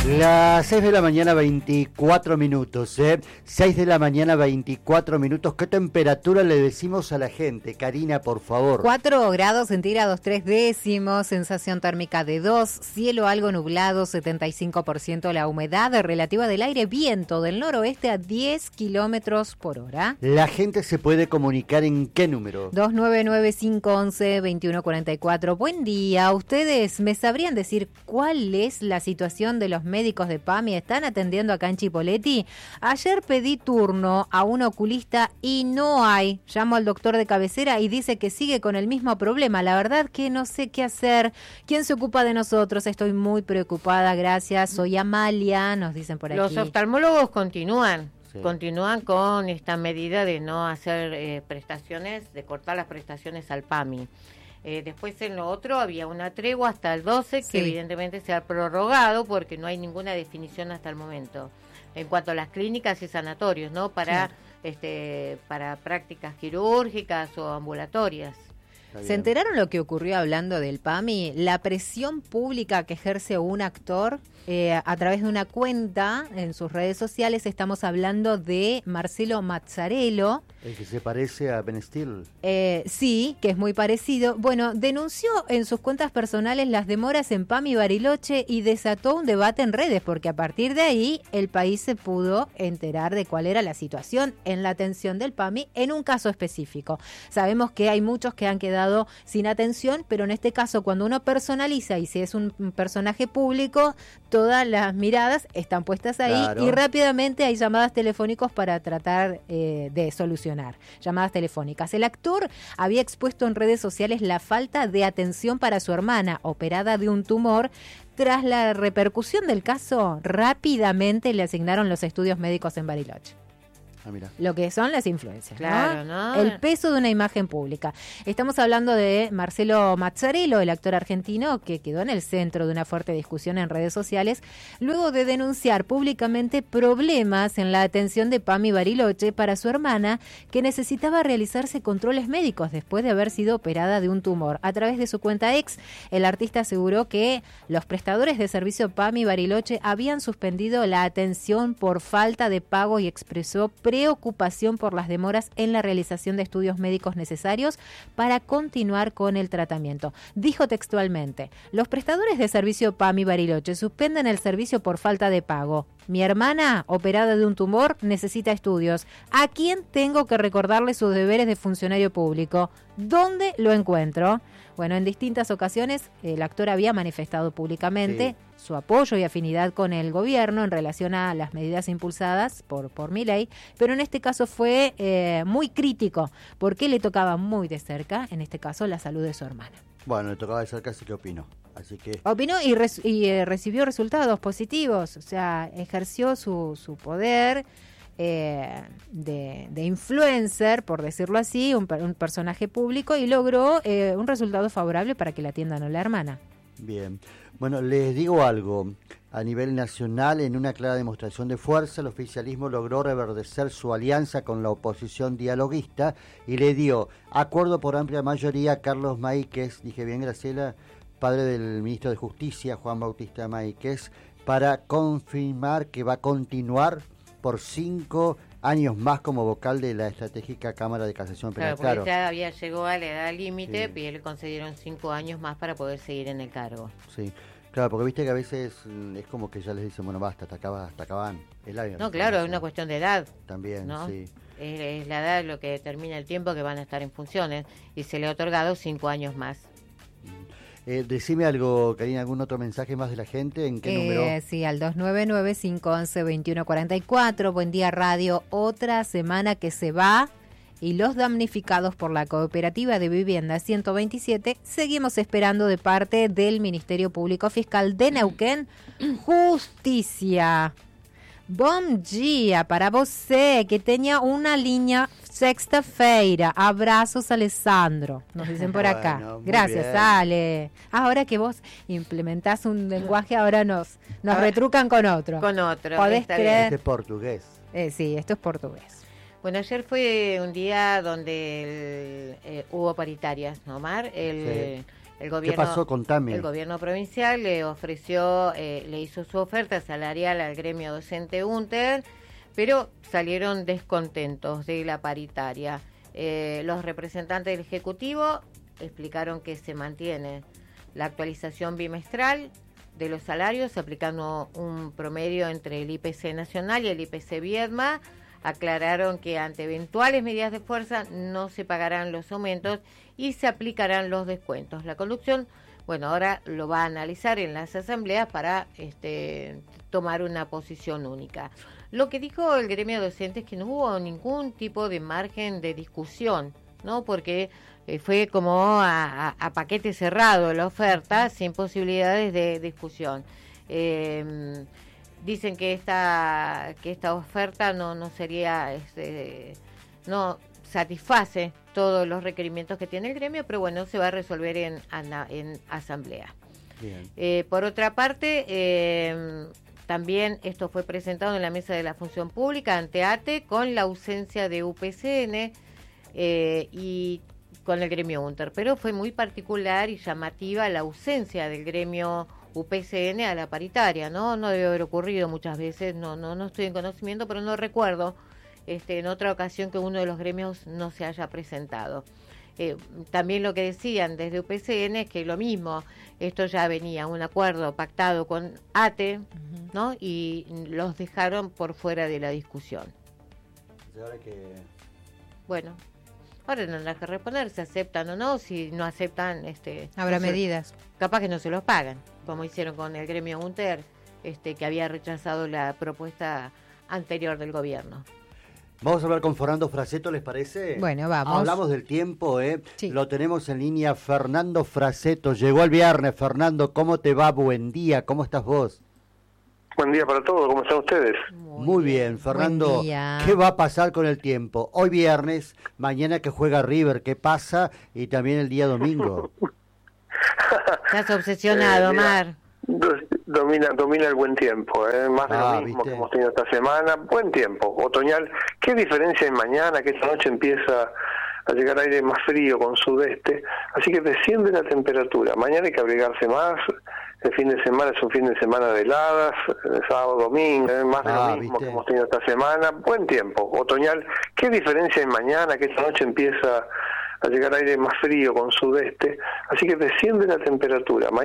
Las 6 de la mañana, 24 minutos, 6 de la mañana, 24 minutos. ¿Qué temperatura le decimos a la gente? Karina, por favor. 4 grados centígrados, 3 décimos, sensación térmica de 2, cielo algo nublado, 75% la humedad relativa del aire, viento del noroeste a 10 kilómetros por hora. La gente se puede comunicar ¿en qué número? 299511-2144. Buen día. ¿Ustedes me sabrían decir cuál es la situación de los médicos de PAMI? ¿Están atendiendo acá en Chipoleti? Ayer pedí turno a un oculista y no hay. Llamo al doctor de cabecera y dice que sigue con el mismo problema. La verdad que no sé qué hacer. ¿Quién se ocupa de nosotros? Estoy muy preocupada, gracias. Soy Amalia, nos dicen por aquí. Los oftalmólogos continúan. Sí. Continúan con esta medida de no hacer prestaciones, de cortar las prestaciones al PAMI. Después en lo otro había una tregua hasta el 12 que evidentemente se ha prorrogado porque no hay ninguna definición hasta el momento en cuanto a las clínicas y sanatorios, ¿no? Para para prácticas quirúrgicas o ambulatorias. ¿Se enteraron lo que ocurrió hablando del PAMI? La presión pública que ejerce un actor a través de una cuenta en sus redes sociales. Estamos hablando de Marcelo Mazzarello. El que se parece a Ben Stiller. Sí, que es muy parecido. Bueno, denunció en sus cuentas personales las demoras en PAMI Bariloche y desató un debate en redes, porque a partir de ahí el país se pudo enterar de cuál era la situación en la atención del PAMI en un caso específico. Sabemos que hay muchos que han quedado sin atención, pero en este caso cuando uno personaliza y si es un personaje público, todas las miradas están puestas ahí. Claro. Y rápidamente hay llamadas telefónicas para tratar de solucionar. Llamadas telefónicas. El actor había expuesto en redes sociales la falta de atención para su hermana, operada de un tumor. Tras la repercusión del caso, rápidamente le asignaron los estudios médicos en Bariloche. Mira. Lo que son las influencias, claro, ¿no? El peso de una imagen pública. Estamos hablando de Marcelo Mazzarello, el actor argentino que quedó en el centro de una fuerte discusión en redes sociales luego de denunciar públicamente problemas en la atención de PAMI Bariloche para su hermana, que necesitaba realizarse controles médicos después de haber sido operada de un tumor. A través de su cuenta ex, el artista aseguró que los prestadores de servicio PAMI Bariloche habían suspendido la atención por falta de pago y expresó preocupación por las demoras en la realización de estudios médicos necesarios para continuar con el tratamiento. Dijo textualmente: los prestadores de servicio PAMI Bariloche suspenden el servicio por falta de pago. Mi hermana, operada de un tumor, necesita estudios. ¿A quién tengo que recordarle sus deberes de funcionario público? ¿Dónde lo encuentro? Bueno, en distintas ocasiones el actor había manifestado públicamente su apoyo y afinidad con el gobierno en relación a las medidas impulsadas por Milei, pero en este caso fue muy crítico porque le tocaba muy de cerca, en este caso, la salud de su hermana. Bueno, le tocaba de cerca, así que opinó. Así que opinó y recibió resultados positivos, o sea, ejerció su poder de influencer, por decirlo así, un personaje público, y logró un resultado favorable para que la atiendan a la hermana. Bien. Bueno, les digo algo. A nivel nacional, en una clara demostración de fuerza, el oficialismo logró reverdecer su alianza con la oposición dialoguista y le dio acuerdo por amplia mayoría a Carlos Maíquez, dije bien, Graciela, padre del ministro de Justicia, Juan Bautista Maíquez, para confirmar que va a continuar por 5 años más como vocal de la estratégica Cámara de Casación Penal. Claro, porque ya había llegado a la edad límite y le concedieron 5 años más para poder seguir en el cargo. Sí, claro, porque viste que a veces es como que ya les dicen, bueno, basta, hasta acaban. No, claro, es una cuestión de edad. También, ¿no? sí. Es la edad lo que determina el tiempo que van a estar en funciones y se le ha otorgado 5 años más. Decime algo, Karina, ¿algún otro mensaje más de la gente? ¿En qué número? Sí, al 299-511-2144. Buen día, radio. Otra semana que se va y los damnificados por la Cooperativa de Vivienda 127 seguimos esperando de parte del Ministerio Público Fiscal de Neuquén justicia. Bom dia para você que tenha una línea sexta-feira. Abrazos, Alessandro. Nos dicen por acá. Bueno, gracias, bien. Ale. Ahora que vos implementás un lenguaje, ahora nos retrucan con otro. Con otro. ¿Podés creer? Este es portugués. Sí, esto es portugués. Bueno, ayer fue un día donde hubo paritarias, ¿no, Omar? ¿Qué pasó? Contame. El gobierno provincial le ofreció, le hizo su oferta salarial al gremio docente UNTER, pero salieron descontentos de la paritaria. Los representantes del Ejecutivo explicaron que se mantiene la actualización bimestral de los salarios, aplicando un promedio entre el IPC nacional y el IPC Viedma. Aclararon que ante eventuales medidas de fuerza no se pagarán los aumentos y se aplicarán los descuentos. La conducción, bueno, ahora lo va a analizar en las asambleas para tomar una posición única. Lo que dijo el gremio docente es que no hubo ningún tipo de margen de discusión, ¿no? Porque fue como a paquete cerrado la oferta, sin posibilidades de discusión. Dicen que esta oferta no sería, no satisface todos los requerimientos que tiene el gremio, pero bueno, se va a resolver en asamblea. Por otra parte, también esto fue presentado en la mesa de la función pública ante ATE con la ausencia de UPCN y con el gremio UNTER, pero fue muy particular y llamativa la ausencia del gremio UPCN a la paritaria, ¿no? No debe haber ocurrido muchas veces, no estoy en conocimiento, pero no recuerdo en otra ocasión que uno de los gremios no se haya presentado. También lo que decían desde UPCN es que lo mismo, esto ya venía un acuerdo pactado con ATE, ¿no? Y los dejaron por fuera de la discusión. Bueno. Ahora tendrán que responder si aceptan o no, si no aceptan... habrá medidas. Capaz que no se los pagan, como hicieron con el gremio UNTER, que había rechazado la propuesta anterior del gobierno. Vamos a hablar con Fernando Fraceto, ¿les parece? Bueno, vamos. Hablamos del tiempo, Sí. Lo tenemos en línea. Fernando Fraceto, llegó el viernes. Fernando, ¿cómo te va? Buen día, ¿cómo estás vos? Buen día para todos, ¿cómo están ustedes? Muy bien, Fernando. Buen día. ¿Qué va a pasar con el tiempo? Hoy viernes, mañana que juega River, ¿qué pasa? Y también el día domingo. Estás obsesionado, mira, Mar. Domina el buen tiempo, más de lo mismo ¿viste? que hemos tenido esta semana. Buen tiempo, otoñal. ¿Qué diferencia hay mañana? Que esta noche empieza a llegar aire más frío con sudeste, así que desciende la temperatura. Mañana hay que abrigarse más. El fin de semana es un fin de semana de heladas, sábado, domingo, más de lo mismo, ¿viste? Que hemos tenido esta semana. Buen tiempo, otoñal. ¿Qué diferencia hay mañana? Que esta noche empieza a llegar aire más frío con sudeste, así que desciende la temperatura.